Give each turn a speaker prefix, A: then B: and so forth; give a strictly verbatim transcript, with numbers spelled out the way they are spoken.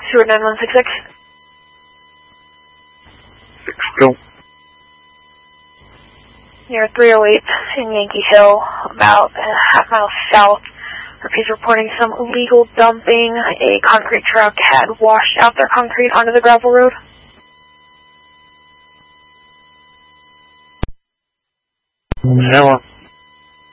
A: Stewart nine one six six.
B: Six two.
A: Near three oh eight in Yankee Hill, about a half mile south. Repeats reporting some illegal dumping. A concrete truck had washed out their concrete onto the gravel road.
B: Zero.